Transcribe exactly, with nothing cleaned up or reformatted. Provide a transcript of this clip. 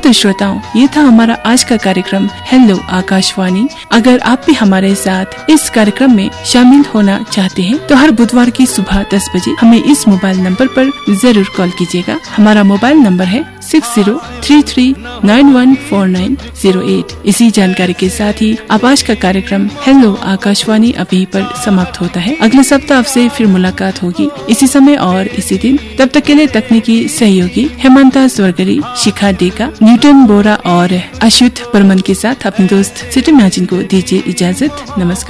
तो श्रोताओं, ये था हमारा आज का कार्यक्रम हेलो आकाशवाणी। अगर आप भी हमारे साथ इस कार्यक्रम में शामिल होना चाहते हैं तो हर बुधवार की सुबह दस बजे हमें इस मोबाइल नंबर पर जरूर कॉल कीजिएगा। हमारा मोबाइल नंबर है six zero three three nine one four nine zero eight. इसी जानकारी के साथ ही अब आज का कार्यक्रम हेलो आकाशवाणी अभी पर समाप्त होता है। अगले सप्ताह आपसे फिर मुलाकात होगी इसी समय और इसी दिन। तब तक के लिए तकनीकी सहयोगी हेमंता स्वर्गरी, शिखा डेका, न्यूटन बोरा और अश्युत बर्मन के साथ अपने दोस्त सिटी नाजिन को दीजिए इजाजत। नमस्कार।